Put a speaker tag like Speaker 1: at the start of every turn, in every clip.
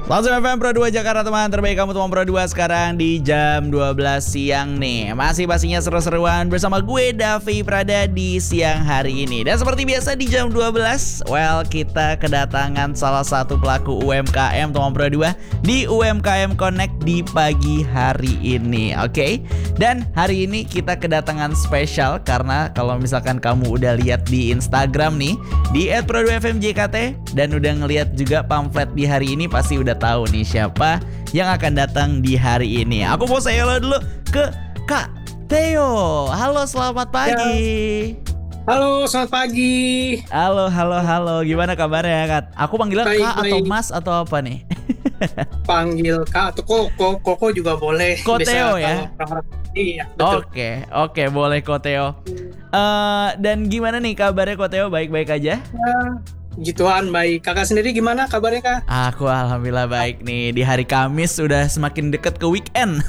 Speaker 1: Langsung FM Pro 2 Jakarta teman terbaik kamu teman Pro 2 sekarang di jam 12 siang nih. Masih pastinya seru-seruan bersama gue Davi Prada di siang hari ini. Dan seperti biasa di jam 12, kita kedatangan salah satu pelaku UMKM teman Pro 2 di UMKM Connect di pagi hari ini. Oke. Dan hari ini kita kedatangan spesial karena kalau misalkan kamu udah lihat di Instagram nih di @pro2fmjkt dan udah ngelihat juga pamflet di hari ini pasti udah tahu nih siapa yang akan datang di hari ini. Aku mau say hello dulu ke Kak Theo. Halo, selamat pagi.
Speaker 2: Halo, selamat pagi.
Speaker 1: Halo. Gimana kabarnya, Kak? Aku panggilnya Kak atau Mas atau apa nih?
Speaker 2: Panggil Kak atau Koko juga boleh.
Speaker 1: Ko Theo ya?
Speaker 2: Iya, betul.
Speaker 1: Oke, boleh Ko Theo. Dan gimana nih kabarnya Ko Theo? Baik-baik aja?
Speaker 2: Gituan, baik. Kakak sendiri gimana kabarnya, Kak?
Speaker 1: Aku alhamdulillah baik nih. Di hari Kamis udah semakin deket ke weekend.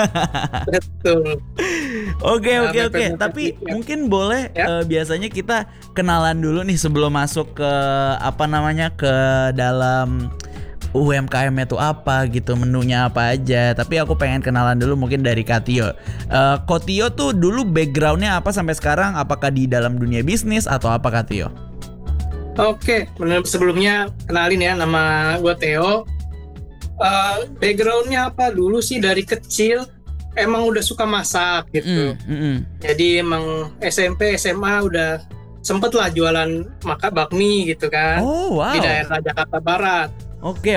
Speaker 2: Betul.
Speaker 1: Oke. Tapi mungkin boleh
Speaker 2: ya?
Speaker 1: Biasanya kita kenalan dulu nih sebelum masuk ke ke dalam UMKM itu apa gitu, menunya apa aja. Tapi aku pengen kenalan dulu mungkin dari Kak Theo. Kak Theo tuh dulu backgroundnya apa sampai sekarang? Apakah di dalam dunia bisnis atau apa, Kak Theo?
Speaker 2: Oke, sebelumnya kenalin ya, nama gue Theo. Backgroundnya apa? Dulu sih dari kecil emang udah suka masak gitu. Jadi emang SMP, SMA udah sempet lah jualan bakmi gitu kan.
Speaker 1: Oh wow.
Speaker 2: Di daerah Jakarta Barat.
Speaker 1: Oke.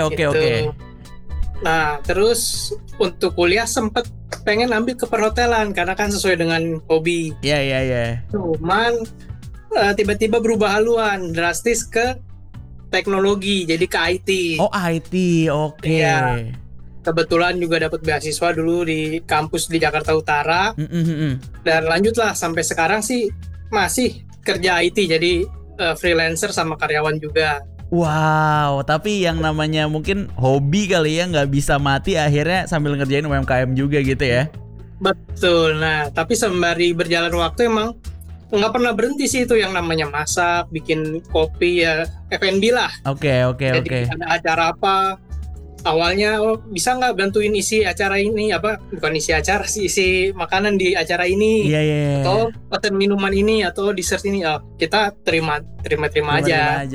Speaker 2: Nah, terus untuk kuliah sempet pengen ambil ke perhotelan karena kan sesuai dengan hobi.
Speaker 1: Iya.
Speaker 2: Cuman tiba-tiba berubah haluan drastis ke teknologi, jadi ke IT.
Speaker 1: Oh, IT, oke.
Speaker 2: Iya. Kebetulan juga dapat beasiswa dulu di kampus di Jakarta Utara. Dan lanjutlah sampai sekarang sih masih kerja IT, jadi freelancer sama karyawan juga.
Speaker 1: Wow, tapi yang namanya mungkin hobi kali ya, nggak bisa mati akhirnya sambil ngerjain UMKM juga gitu ya.
Speaker 2: Betul. Nah, tapi sembari berjalan waktu emang nggak pernah berhenti sih itu yang namanya masak, bikin kopi ya, F&B lah.
Speaker 1: Oke.
Speaker 2: Jadi ada acara apa, awalnya bisa nggak bantuin isi acara ini, bukan isi acara sih, isi makanan di acara ini.
Speaker 1: Iya.
Speaker 2: Atau pesen minuman ini atau dessert ini, kita terima aja.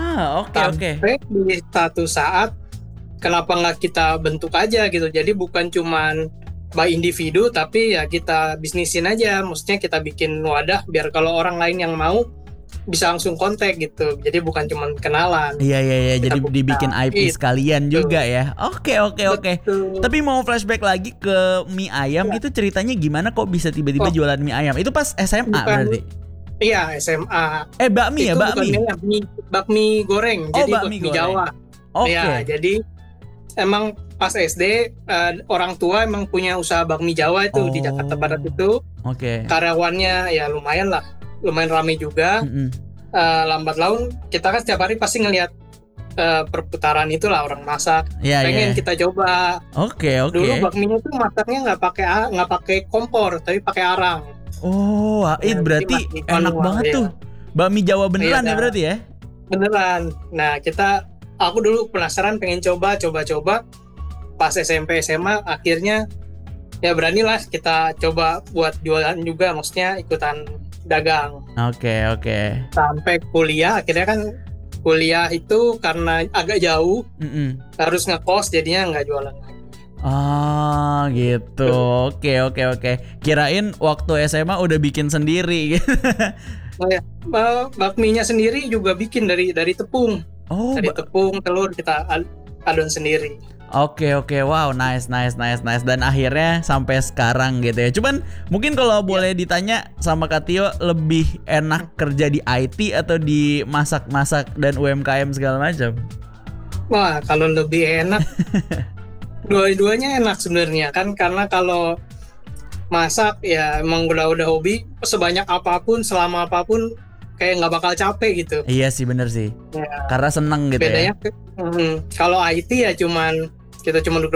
Speaker 1: Oke.
Speaker 2: Sampai di satu saat kenapa nggak kita bentuk aja gitu, jadi bukan cuman by individu tapi ya kita bisnisin aja, maksudnya kita bikin wadah biar kalau orang lain yang mau bisa langsung kontak gitu, jadi bukan cuma kenalan.
Speaker 1: Iya, jadi dibikin IP
Speaker 2: gitu.
Speaker 1: Sekalian juga ya. Oke. Tapi mau flashback lagi ke mie ayam gitu, ceritanya gimana kok bisa tiba-tiba jualan mie ayam? Itu pas SMA berarti?
Speaker 2: Iya, SMA.
Speaker 1: Bakmi ya, bakmi?
Speaker 2: Bakmi goreng, jadi bakmi Jawa.
Speaker 1: Oke.
Speaker 2: Ya, jadi emang pas SD orang tua emang punya usaha bakmi Jawa itu di Jakarta Barat itu.
Speaker 1: Oke.
Speaker 2: Karyawannya ya lumayan ramai juga. Lambat laun kita kan setiap hari pasti ngelihat perputaran itulah orang masak. Pengen kita coba.
Speaker 1: Oke.
Speaker 2: Dulu bakminya tuh masaknya nggak pakai kompor tapi pakai arang.
Speaker 1: Oh, berarti enak banget tuh. Bakmi Jawa beneran ya berarti ya?
Speaker 2: Beneran. Nah, aku dulu penasaran pengen coba. Pas SMP SMA akhirnya ya beranilah kita coba buat jualan juga, maksudnya ikutan dagang. Oke. Sampai kuliah, akhirnya kan kuliah itu karena agak jauh, harus ngekos jadinya nggak jualan lagi.
Speaker 1: Oh gitu. Oke. Kirain waktu SMA udah bikin sendiri gitu.
Speaker 2: Bakminya sendiri juga bikin dari tepung. Dari tepung, telur kita adon sendiri.
Speaker 1: Oke. Wow, nice. Dan akhirnya sampai sekarang gitu ya. Cuman mungkin kalau boleh ditanya sama Kak Theo, lebih enak kerja di IT atau di masak-masak dan UMKM segala macam?
Speaker 2: Wah, kalau lebih enak dua-duanya enak sebenarnya kan, karena kalau masak ya emang udah hobi, sebanyak apapun selama apapun kayak nggak bakal capek gitu.
Speaker 1: Iya sih, bener sih ya. Karena seneng gitu.
Speaker 2: Bedanya,
Speaker 1: ya.
Speaker 2: Kalau IT ya kita cuma duduk